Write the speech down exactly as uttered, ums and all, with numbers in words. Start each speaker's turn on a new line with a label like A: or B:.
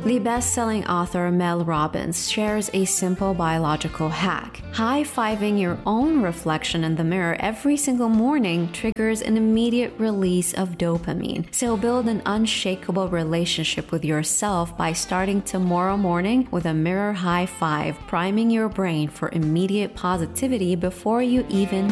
A: The best-selling author Mel Robbins shares a simple biological hack. High-fiving your own reflection in the mirror every single morning triggers an immediate release of dopamine. So build an unshakable relationship with yourself by starting tomorrow morning with a mirror high five, priming your brain for immediate positivity before you even